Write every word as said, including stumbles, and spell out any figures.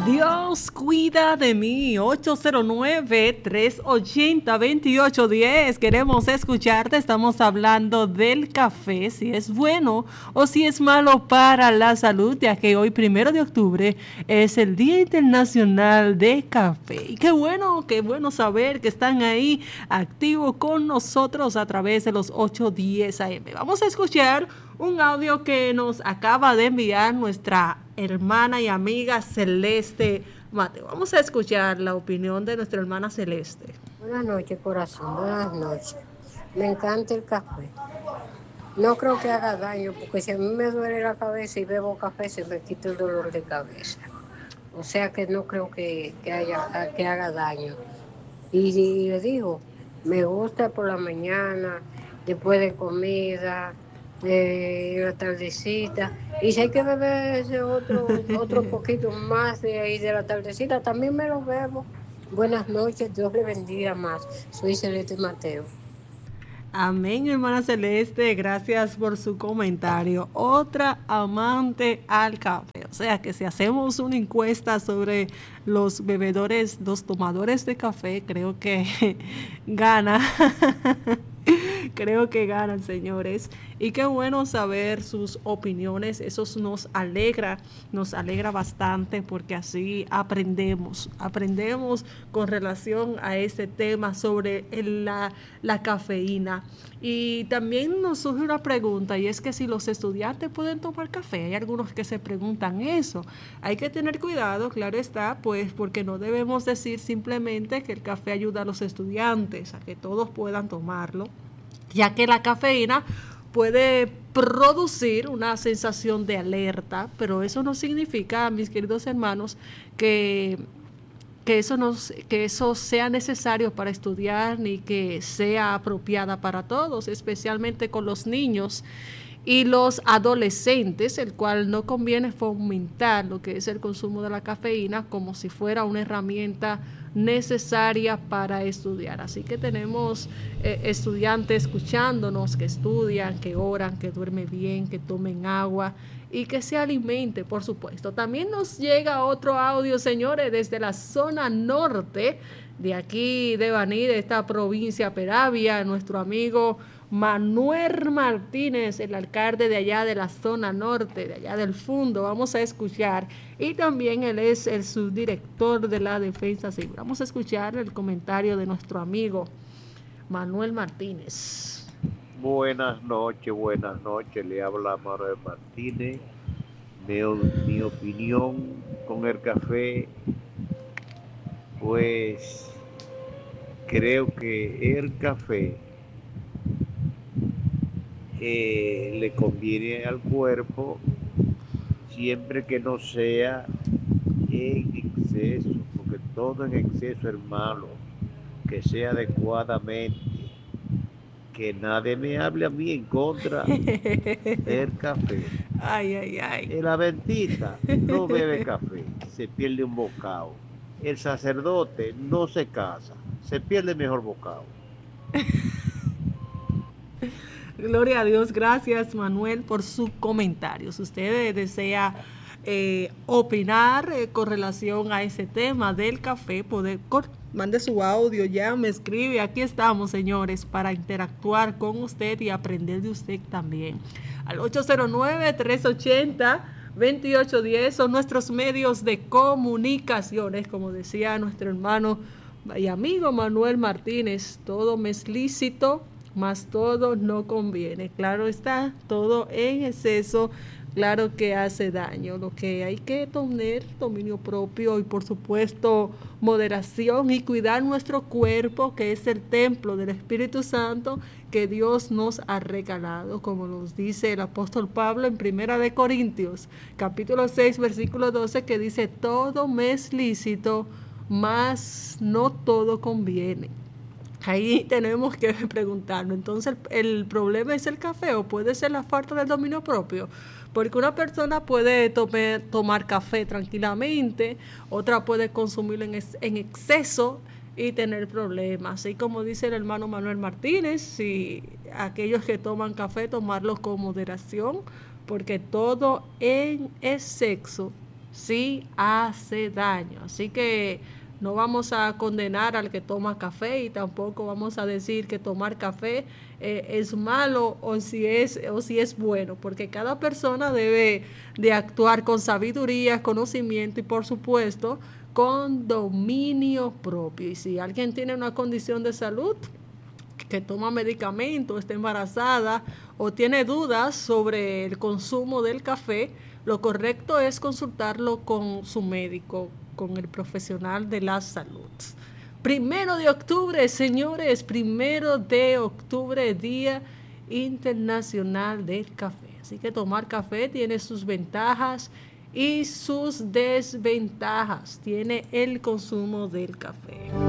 Dios cuida de mí. ocho cero nueve, tres ochenta, veintiocho diez. Queremos escucharte. Estamos hablando del café, si es bueno o si es malo para la salud, ya que hoy, primero de octubre, es el Día Internacional de Café. Y qué bueno, qué bueno saber que están ahí activos con nosotros a través de los ocho diez A M. Vamos a escuchar un audio que nos acaba de enviar nuestra hermana y amiga Celeste Mateo. Vamos a escuchar la opinión de nuestra hermana Celeste. Buenas noches, corazón. Buenas noches. Me encanta el café. No creo que haga daño, porque si a mí me duele la cabeza y bebo café, se me quita el dolor de cabeza. O sea que no creo que, que, haya, que haga daño. Y, y le digo, me gusta por la mañana, después de comida, de la tardecita. Y si hay que beber ese otro, otro poquito más de ahí de la tardecita, también me lo bebo. Buenas noches, Dios le bendiga más. Soy Celeste Mateo. Amén, hermana Celeste, gracias por su comentario. Otra amante al café. O sea que si hacemos una encuesta sobre los bebedores, los tomadores de café, creo que gana. Creo que ganan, señores. Y qué bueno saber sus opiniones. Eso nos alegra, nos alegra bastante porque así aprendemos. Aprendemos con relación a este tema sobre el, la, la cafeína. Y también nos surge una pregunta, y es que si los estudiantes pueden tomar café. Hay algunos que se preguntan eso. Hay que tener cuidado, claro está, pues porque no debemos decir simplemente que el café ayuda a los estudiantes, a que todos puedan tomarlo, ya que la cafeína puede producir una sensación de alerta, pero eso no significa, mis queridos hermanos, que, que, eso, no, que eso sea necesario para estudiar ni que sea apropiada para todos, especialmente con los niños y los adolescentes, el cual no conviene fomentar lo que es el consumo de la cafeína como si fuera una herramienta necesaria para estudiar. Así que tenemos eh, estudiantes escuchándonos que estudian, que oran, que duermen bien, que tomen agua y que se alimente, por supuesto. También nos llega otro audio, señores, desde la zona norte de aquí de Baní, de esta provincia Peravia, nuestro amigo Manuel Martínez, el alcalde de allá de la zona norte, de allá del Fundo. Vamos a escuchar. Y también él es el subdirector de la Defensa Civil. Vamos a escuchar el comentario de nuestro amigo Manuel Martínez. Buenas noches, buenas noches. Le habla Manuel Martínez. Mi, mi opinión con el café, pues creo que el café Eh, le conviene al cuerpo siempre que no sea en exceso, porque todo en exceso es malo, que sea adecuadamente, que nadie me hable a mí en contra del café. Ay, ay, ay. El adventista no bebe café, se pierde un bocado. El sacerdote no se casa, se pierde mejor bocado. Gloria a Dios, gracias Manuel por su comentario. Si usted desea eh, opinar eh, con relación a ese tema del café, poder, con, mande su audio, ya me escribe, aquí estamos, señores, para interactuar con usted y aprender de usted también. Al ocho cero nueve, tres ochenta, veintiocho diez son nuestros medios de comunicaciones, como decía nuestro hermano y amigo Manuel Martínez, todo me es lícito, mas todo no conviene. Claro está, todo en exceso, claro que hace daño. Lo que hay que tener dominio propio y por supuesto moderación y cuidar nuestro cuerpo, que es el templo del Espíritu Santo que Dios nos ha regalado, como nos dice el apóstol Pablo en Primera de Corintios, capítulo seis, versículo doce, que dice: todo me es lícito, mas no todo conviene. Ahí tenemos que preguntarnos, entonces el, el problema es el café o puede ser la falta del dominio propio, porque una persona puede tome, tomar café tranquilamente, otra puede consumirlo en, es, en exceso y tener problemas, así como dice el hermano Manuel Martínez, si aquellos que toman café tomarlo con moderación, porque todo en exceso sí hace daño. Así que no vamos a condenar al que toma café y tampoco vamos a decir que tomar café eh, es malo o si es, o si es bueno, porque cada persona debe de actuar con sabiduría, conocimiento y por supuesto con dominio propio. Y si alguien tiene una condición de salud, que toma medicamentos, está embarazada o tiene dudas sobre el consumo del café, lo correcto es consultarlo con su médico, con el profesional de la salud. Primero de octubre, señores, primero de octubre, Día Internacional del Café. Así que tomar café tiene sus ventajas y sus desventajas. Tiene el consumo del café.